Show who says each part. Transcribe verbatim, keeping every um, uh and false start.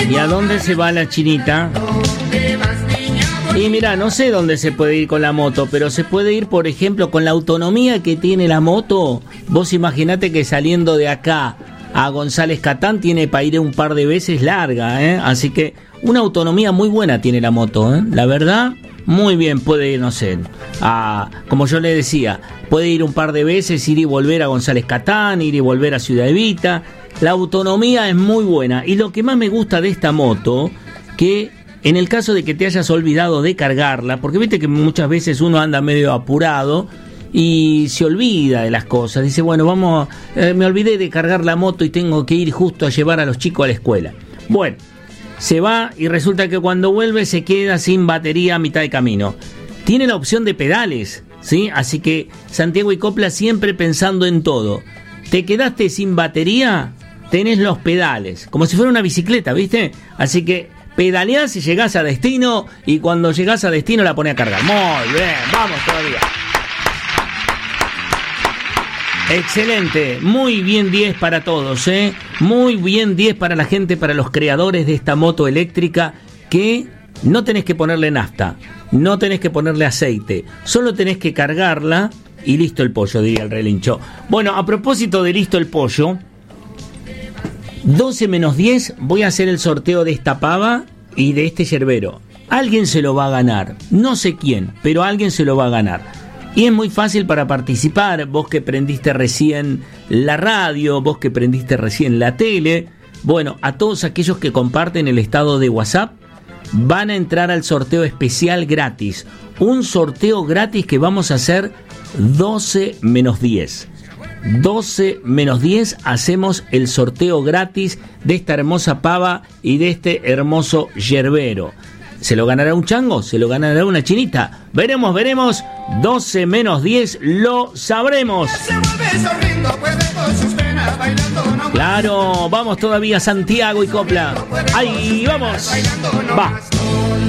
Speaker 1: ¿Y a dónde se va la chinita? Y mira, no sé dónde se puede ir con la moto, pero se puede ir, por ejemplo, con la autonomía que tiene la moto. Vos imaginate que saliendo de acá a González Catán tiene para ir un par de veces larga, ¿eh? Así que una autonomía muy buena tiene la moto, ¿eh? La verdad, muy bien, puede ir, no sé, a, como yo le decía, puede ir un par de veces, ir y volver a González Catán, ir y volver a Ciudad Evita. La autonomía es muy buena. Y lo que más me gusta de esta moto, que en el caso de que te hayas olvidado de cargarla, porque viste que muchas veces uno anda medio apurado y se olvida de las cosas, dice, bueno, vamos, eh, me olvidé de cargar la moto y tengo que ir justo a llevar a los chicos a la escuela. Bueno, se va y resulta que cuando vuelve se queda sin batería a mitad de camino. Tiene la opción de pedales, ¿sí? Así que Santiago y Copla siempre pensando en todo. ¿Te quedaste sin batería? Tenés los pedales, como si fuera una bicicleta, ¿viste? Así que pedaleás y llegás a destino, y cuando llegás a destino la ponés a cargar. Muy bien, vamos todavía. Excelente, muy bien diez para todos, ¿eh? Muy bien diez para la gente, para los creadores de esta moto eléctrica, que no tenés que ponerle nafta, no tenés que ponerle aceite, solo tenés que cargarla y listo el pollo, diría el relincho. Bueno, a propósito de listo el pollo, doce menos diez voy a hacer el sorteo de esta pava y de este yerbero. Alguien se lo va a ganar, no sé quién, pero alguien se lo va a ganar. Y es muy fácil para participar, vos que prendiste recién la radio, vos que prendiste recién la tele. Bueno, a todos aquellos que comparten el estado de WhatsApp van a entrar al sorteo especial gratis. Un sorteo gratis que vamos a hacer doce menos diez. doce menos diez hacemos el sorteo gratis de esta hermosa pava y de este hermoso yerbero. ¿Se lo ganará un chango? ¿Se lo ganará una chinita? Veremos, veremos. doce menos diez lo sabremos. Claro, vamos todavía Santiago y Copla. Ahí vamos. Va.